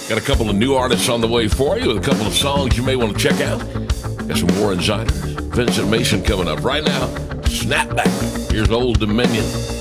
Got a couple of new artists on the way for you with a couple of songs you may want to check out. Got some more insiders. Vincent Mason coming up right now. Snapback. Here's Old Dominion.